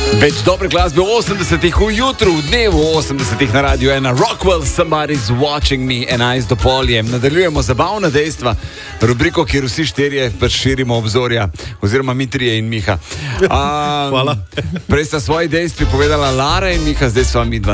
Več dobre glasbe v 80-ih, v jutru, v dnevu 80-ih na Radiu 1. Rockwell, Somebody's Watching Me, 11 do polje. Nadaljujemo zabavna dejstva, rubriko, kjer vsi štirje širimo obzorja, oziroma mi trije in Miha. Hvala. Prej sta svoji dejstvi povedala Lara in Miha, zdaj sva mi dva.